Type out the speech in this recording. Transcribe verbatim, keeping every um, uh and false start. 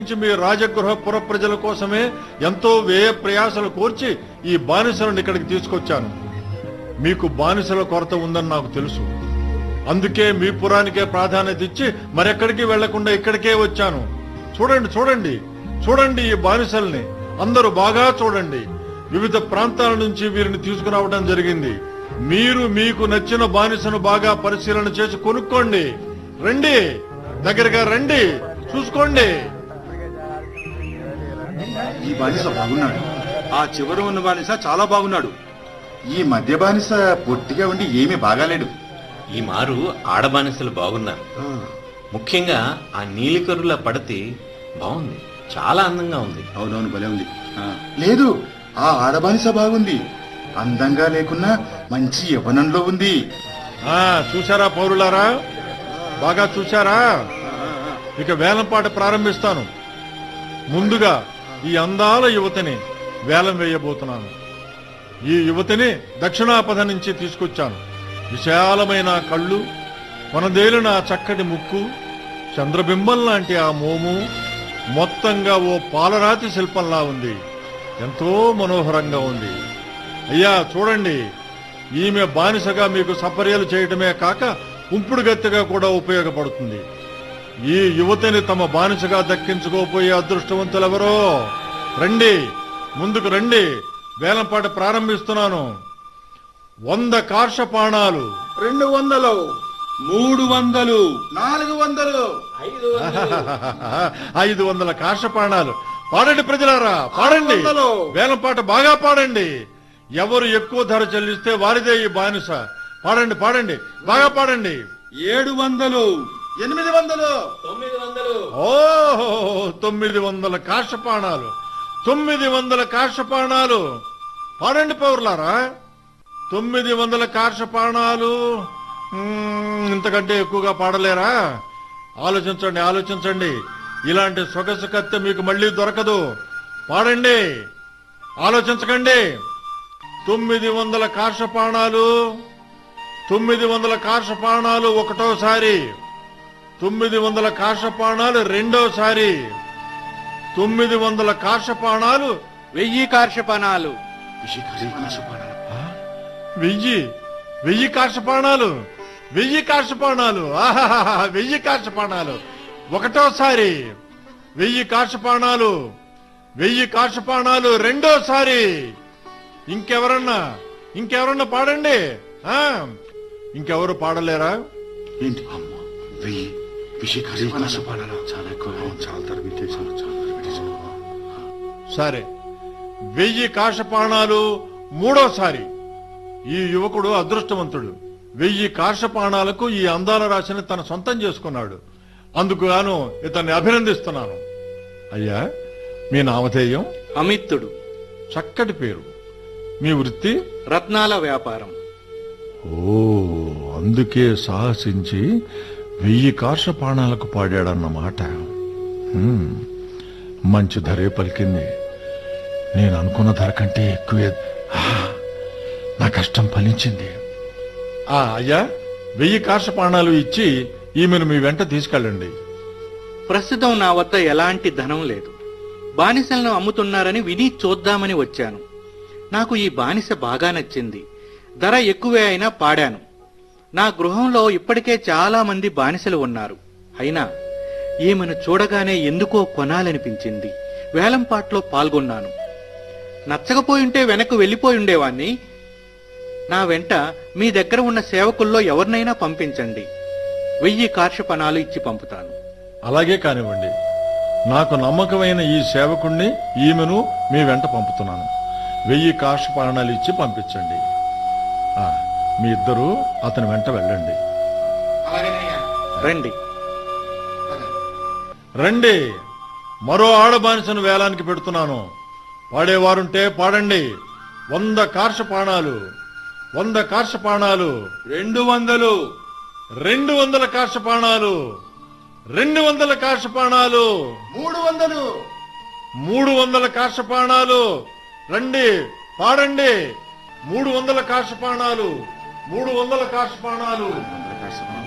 మీ రాజగృహ పుర ప్రజల కోసమే ఎంతో వ్యయ ప్రయాసలు కోర్చి ఈ బానిసలను ఇక్కడికి తీసుకొచ్చాను. మీకు బానిసల కొరత ఉందని నాకు తెలుసు. అందుకే మీ పురానికే ప్రాధాన్యత ఇచ్చి మరెక్కడికి వెళ్లకుండా ఇక్కడికే వచ్చాను. చూడండి చూడండి చూడండి ఈ బానిసల్ని అందరూ బాగా చూడండి. వివిధ ప్రాంతాల నుంచి వీరిని తీసుకురావడం జరిగింది. మీరు మీకు నచ్చిన బానిసను బాగా పరిశీలన చేసి కొనుక్కోండి. రండి, దగ్గరగా రండి, చూసుకోండి. ఈ బానిస బాగున్నాడు. ఆ చివర ఉన్న బానిస చాలా బాగున్నాడు. ఈ మధ్య బానిస పొట్టిగా ఉండి ఏమీ బాగాలేడు. ఈ మారు ఆడబానిసలు బాగున్నారు. ముఖ్యంగా ఆ నీలికరుల పడతి బాగుంది, చాలా అందంగా ఉంది. అవునవును, భలే ఉంది. లేదు, ఆ ఆడబానిస బాగుంది. అందంగా లేకున్నా మంచి యవ్వనంలో ఉంది. ఆ చూశారా పౌరులారా, బాగా చూశారా? ఇక వేలంపాట ప్రారంభిస్తాను. ముందుగా ఈ అందాల యువతిని వేలం వేయబోతున్నాను. ఈ యువతిని దక్షిణాపథ నుంచి తీసుకొచ్చాను. విశాలమైన కళ్ళు, కొనదేలిన చక్కటి ముక్కు, చంద్రబింబం లాంటి ఆ మోము మొత్తంగా ఓ పాలరాతి శిల్పంలా ఉంది. ఎంతో మనోహరంగా ఉంది. అయ్యా చూడండి, ఈమె బానిసగా మీకు సపర్యలు చేయటమే కాక ఉంపుడు గత్తెగా కూడా ఉపయోగపడుతుంది. ఈ యువతిని తమ బానిసగా దక్కించుకోపోయే అదృష్టవంతులెవరో రండి, ముందుకు రండి. వేలంపాట ప్రారంభిస్తున్నాను. వంద కార్షపాణాలు, రెండు వందలు, మూడు వందలు, నాలుగు వందలు, ఐదు వందల కార్షపాణాలు. పాడండి ప్రజలారా, పాడండి. వేలంపాట బాగా పాడండి. ఎవరు ఎక్కువ ధర చెల్లిస్తే వారిదే ఈ బానిస. పాడండి పాడండి, బాగా పాడండి. ఏడు వందలు, ఎనిమిది వందలు, తొమ్మిది వందలు. ఓహో, తొమ్మిది వందల కార్షపాణాలు, తొమ్మిది వందల కార్షపాణాలు. పాడండి పౌరులారా, తొమ్మిది వందల కార్షపాణాలు. ఇంతకంటే ఎక్కువగా పాడలేరా? ఆలోచించండి ఆలోచించండి. ఇలాంటి సొగసు కత్తె మీకు మళ్లీ దొరకదు. పాడండి, ఆలోచించకండి. తొమ్మిది వందల కార్షపాణాలు, తొమ్మిది వందల కార్షపాణాలు ఒకటోసారి, తొమ్మిది వందల కార్షపాణాలు రెండోసారి, తొమ్మిది వందల కార్షపాణాలు, వెయ్యి కార్షపాణాలు, వెయ్యి వెయ్యి కార్షపాణాలు, వెయ్యి కార్షపాణాలు, ఆహాహా, వెయ్యి కార్షపాణాలు ఒకటోసారి, వెయ్యి కార్షపాణాలు, వెయ్యి కార్షపాణాలు రెండోసారి. ఇంకెవరన్నా ఇంకెవరన్నా పాడండి. ఆ ఇంకెవరు పాడలేరా? ఏంటి అమ్మా, వెయ్యి చాలా ఎక్కువ, చాలా తరబితేశారు, చాలా తరబితేశారు. సరే, వెయ్యి కార్షపాణాలు మూడోసారి. ఈ యువకుడు అదృష్టవంతుడు. వెయ్యి కార్షపాణాలకు ఈ అందాల రాశిని తన సొంతం చేసుకున్నాడు. అందుకు గాను ఇతన్ని అభినందిస్తున్నాను. అయ్యా, మీ నామధేయం? అమిత్తుడు. చక్కటి పేరు. మీ వృత్తి? రత్నాల వ్యాపారం. ఓ, అందుకే సాహసించి వెయ్యి కార్షపాణాలకు పాడాడన్నమాట. హ్మ్, మంచి ధరే పలికింది. నేను అనుకున్న ధర కంటే ఎక్కువే. నా కష్టం ఫలించింది. ఆ అయ్యా, వెయ్యి కార్షపాణాలు ఇచ్చి ఈమెను మీ వెంట తీసుకెళ్ళండి. ప్రస్తుతం నా వద్ద ఎలాంటి ధనం లేదు. బానిసలను అమ్ముతున్నారని విని చూద్దామని వచ్చాను. నాకు ఈ బానిస బాగా నచ్చింది. ధర ఎక్కువే అయినా పాడాను. నా గృహంలో ఇప్పటికే చాలా మంది బానిసలు ఉన్నారు. అయినా ఈమెను చూడగానే ఎందుకో కొనాలనిపించింది. వేలంపాట్లో పాల్గొన్నాను. నచ్చకపోయింటే వెనక్కు వెళ్లిపోయి ఉండేవాణ్ణి. నా వెంట మీ దగ్గర ఉన్న సేవకుల్లో ఎవరినైనా పంపించండి. వెయ్యి కార్షపణాలు ఇచ్చి పంపుతాను. అలాగే కానివ్వండి. నాకు నమ్మకమైన ఈ సేవకుణ్ణి ఈమెను మీ వెంట పంపుతున్నాను. వెయ్యి కార్షపాణాలు ఇచ్చి పంపించండి. ఆ, మీ ఇద్దరు అతని వెంట వెళ్ళండి. రండి రండి. మరో ఆడబానిసను వేలానికి పెడుతున్నాను. పాడేవారుంటే పాడండి. వంద కార్షపాణాలు, వంద కార్షపాణాలు, రెండు వందలు, రెండు వందల కార్షపాణాలు, రెండు వందల కార్షపాణాలు, మూడు వందలు, మూడు వందల కార్షపాణాలు. రండి, పాడండి. మూడు వందల కార్షపాణాలు, మూడు వందల కార్షపాణాలు.